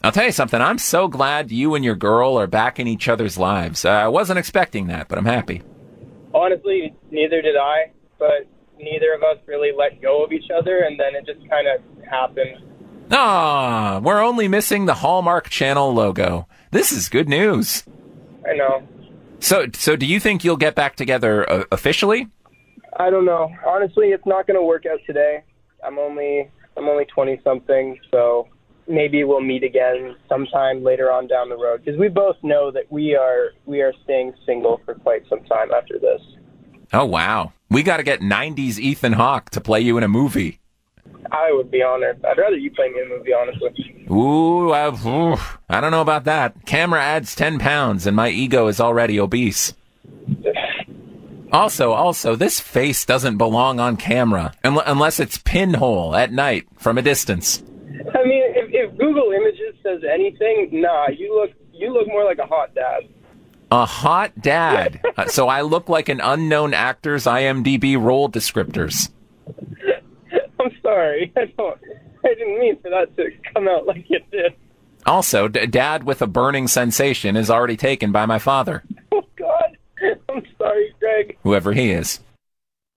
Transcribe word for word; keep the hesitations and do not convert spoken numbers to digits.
I'll tell you something. I'm so glad you and your girl are back in each other's lives. Uh, I wasn't expecting that, but I'm happy. Honestly, neither did I, but neither of us really let go of each other, and then it just kind of happened. Ah, we're only missing the Hallmark Channel logo. This is good news. I know. So, so do you think you'll get back together uh, officially? I don't know. Honestly, it's not going to work out today. I'm only I'm only twenty-something, so maybe we'll meet again sometime later on down the road. Because we both know that we are we are staying single for quite some time after this. Oh, wow. We got to get nineties Ethan Hawke to play you in a movie. I would be honored. I'd rather you play me in a movie, honestly. Ooh, I, ooh, I don't know about that. Camera adds ten pounds, and my ego is already obese. Also, also, this face doesn't belong on camera, un- unless it's pinhole at night from a distance. I mean, if, if Google Images says anything, nah, you look you look more like a hot dad. A hot dad. uh, so I look like an unknown actor's I M D B role descriptors. I'm sorry. I don't. I didn't mean for that to come out like it did. Also, d- dad with a burning sensation is already taken by my father. Oh, God. I'm sorry, Greg. Whoever he is.